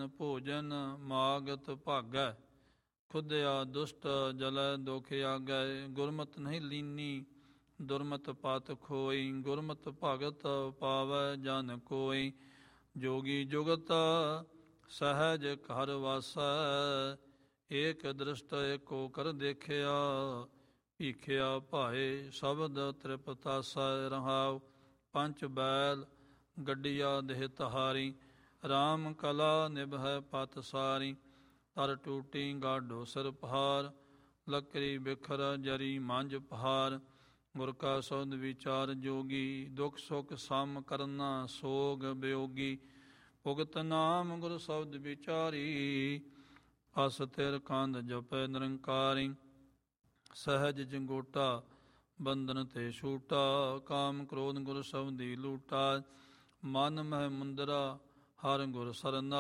ਭਜਨ ਭੋਜਨ ਮਾਗਤ ਭਾਗੈ। ਖੁਦਿਆ ਦੁਸ਼ਟ ਜਲੈ ਦੁਖ ਆਗੈ। ਗੁਰਮਤਿ ਨਹੀਂ ਲੀਨੀ ਦੁਰਮਤ ਪਤ ਖੋਈ। ਗੁਰਮਤਿ ਭਗਤ ਪਾਵੈ ਜਨ ਕੋਈ। ਜੋਗੀ ਜੁਗਤ ਸਹਿਜ ਘਰ ਵਾਸੈ। ਏਕ ਦ੍ਰਿਸ਼ਟ ਏਕੋ ਕਰ ਦੇਖਿਆ। ਭੀਖਿਆ ਭਾਏ ਸ਼ਬਦ ਤ੍ਰਿਪਤਾਸੈ। ਰਹਾਉ ਪੰਚ ਬੈਲ ਗੱਡੀਆ ਦੇਹ ਤਹਾਰੀ। ਰਾਮ ਕਲਾ ਨਿਭੈ ਪਤ ਸਾਰੀ। ਤਰ ਟੂਟੀ ਗਾਢੋ ਸਿਰ ਪਹਾਰ। ਲੱਕਰੀ ਬਿਖਰ ਜਰੀ ਮੰਝ ਪਹਾਰ। ਗੁਰ ਕਾ ਸ਼ਬਦ ਵਿਚਾਰ ਜੋਗੀ। ਦੁਖ ਸੁਖ ਸਮ ਕਰਨਾ ਸੋਗ ਬਿਯੋਗੀ। ਭੁਗਤ ਨਾਮ ਗੁਰ ਸ਼ਬਦ ਵਿਚਾਰੀ। ਅਸਥਿਰ ਕੰਧ ਜਪੈ ਨਿਰੰਕਾਰੀ। ਸਹਿਜ ਜੰਗੋਟਾ ਬੰਧਨ ਤੇ ਛੂਟਾ। ਕਾਮ ਕ੍ਰੋਧ ਗੁਰ ਸ਼ਬਦੀ ਲੂਟਾ। ਮਨ ਮਹਿ ਮੁੰਦਰਾ ਹਰਿ ਗੁਰ ਸਰਨਾ।